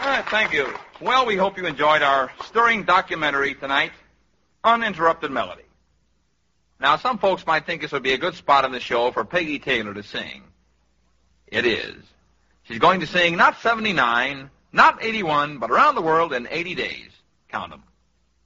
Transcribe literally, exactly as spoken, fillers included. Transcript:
right, thank you. Well, we hope you enjoyed our stirring documentary tonight, Uninterrupted Melody. Now, some folks might think this would be a good spot on the show for Peggy Taylor to sing. It is. She's going to sing not seventy-nine, not eighty-one, but around the world in eighty days. Count 'em.